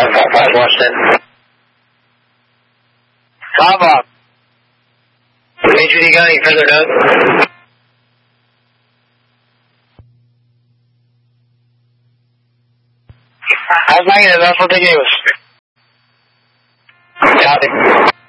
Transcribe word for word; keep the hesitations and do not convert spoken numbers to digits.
five Washington. Five up. Major, you got any further notes? I was negative, that's what they gave us. Copy.